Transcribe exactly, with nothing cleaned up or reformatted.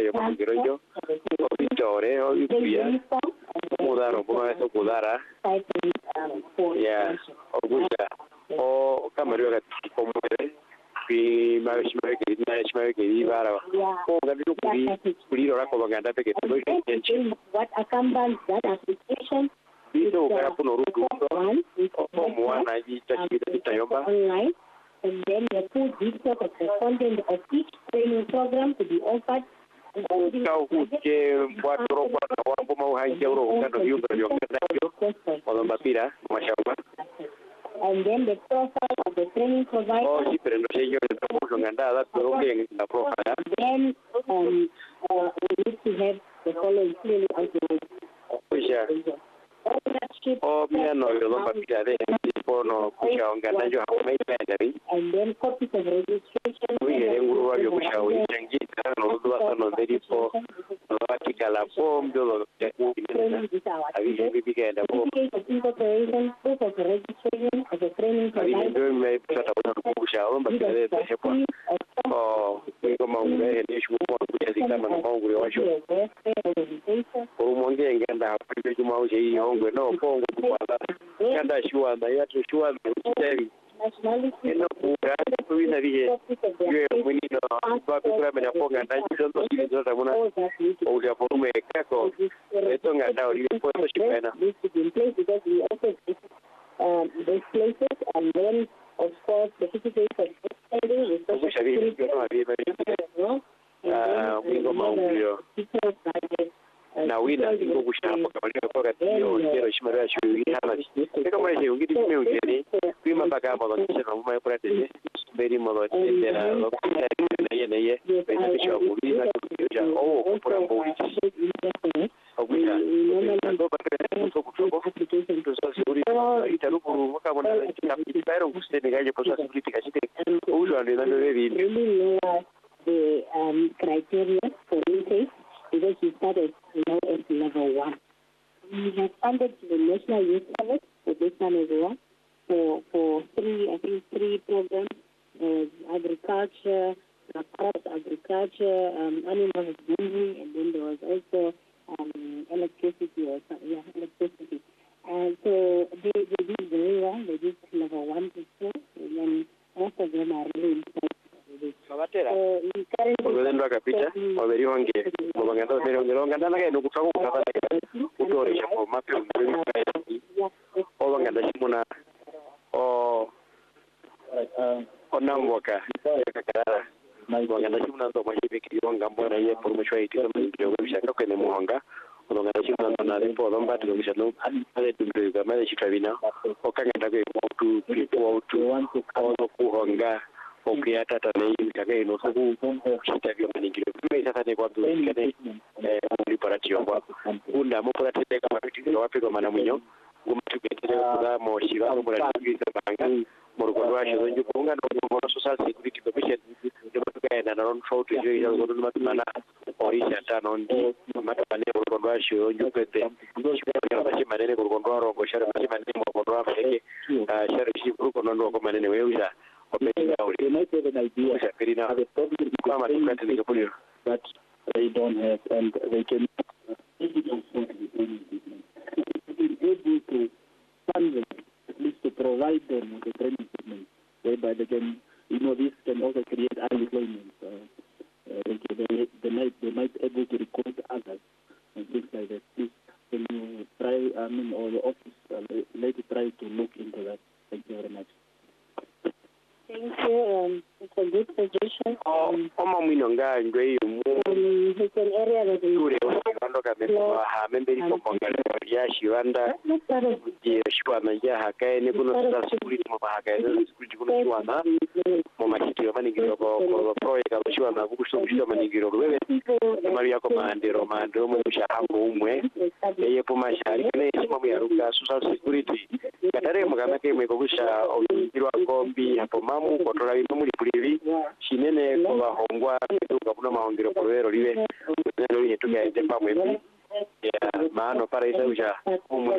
yo mahongero yo obitore obikuya mudaro boma eso kudara ya oguja o kamario gati komwere kwi mabishima ke na shima ke ibara ko gabiru kuri kuri ora ko baganda peke to what accompanies that application bido kaya kuno rudu ko mwana ji tashida tayomba online, and then the full details of the content of each training program to be offered. Kau huke buat roba awak mau hanya orang kan review berjuang kan kalau bapira masyaallah. And then the profile of the training provider. Oh, si pero no sé yo el trabajo que anda todo bien la profile. Then um, uh, we need to have the following clearly outlined. Pues ya. Oh, mira, no, yo no papira de por no escucha un gana yo hago medio de and then copies of registration. Uy, en un lugar yo escucha un changuita, no lo vas a no ver por no va a quitar la bomba, lo que ahí se vive que la bomba. Incorporation, proof of registration of the training provider. Ahí me trata de escuchar un papira de ese por. Oh, como un de eso por que se llama no un grupo yo. Por un montón de gente a primer yo mau sei hongo no pongo para cada shua da ya tu shua de nationality no pura kuina dije yo menino va para me ponga na yo no sé yo alguna o ya por me caco esto ngada ori puesto chipena um these places, and then of course the certificate of standing is also ah wingo maulio na wina ngo kushapa kama kwa katio kero shimara shu hana kama hiyo ngidi mimi ungeni kwima baka balo nisema mama kwa tete beri malo tete na lo na ye na ye beta shu abuli na kuja oh kupura mbuli oguja ndo baka so kutobo application to so suri itaruku maka bona na pero usted negaje por su política chite uso ande dando de really the um criteria for intake because we started now at level one. We have funded the National Youth Service for this one as well, for, for three, I think three programs, uh, agriculture, crops, agriculture, um, animal husbandry, and then there was also um, electricity, or yeah, electricity. And so they, they did very well. They did level one to two, and then most of them are really important. Mabatera ogendo akapita waberi wange mubanganda bero ngironganda nake nokutako kukaba utore chapo mapyo obanganda shimuna o onamboka yakakara mubanganda shimuna ndo mwashibiki yonga mbona ye por mucho itiro mingiro bishaka kwene muhanga obanganda shimuna ndo nale po lomba tilo bishano ale tumbe ga male chitavina okangenda kwe mutu people auto ono kuhonga okay tata nei kage no sabu chitavyo maningiro mimi sasa ni kwa tukane eh preparation kwa kunda mo para tete kama tutiro wapi kwa mana munyo gumtuketele kuda mo shiva mo para tukiza banga mo rwanda shiro nju kunga no social security commission de matuka na non fault yo ya godo matana orisha tano ndi matane mo rwanda shiro nju pete ya basi manene ko rwanda ro ko shara basi manene mo rwanda feke shara shi ko no ndo ko manene weuza They might have an idea of the problem that they don't have, and they can be able to fund them, at least to provide them with the training equipment, whereby they can, you know, this can also create unemployment. Uh, uh, they, they, they might they might able to recruit others and things like that. Please, can you try, I mean, or the office, uh, let it try to look into that. Thank you very much. Thank you. Um, it's a good suggestion. Um, um, Minonga and Gray, um, it's an area that we have members of Mongolia, Shiranda, Shwana, Yahaka, and Nicola Security Mahaka, Squidwana, Momaki, Manigiro, Project of Shwana, Bush, Manigiro, Maria Commander, Roman, Roman, Shahamwe, Yapumasha, Momiaruka, Social Security, Katarema, Megovusha, or Gombi, Apoma. Kutola muri kurivi shinene kwa hongwa kutoka kuna maongero porero liwe ndio yetu ya tempa mwembi ya maana para isa uja umu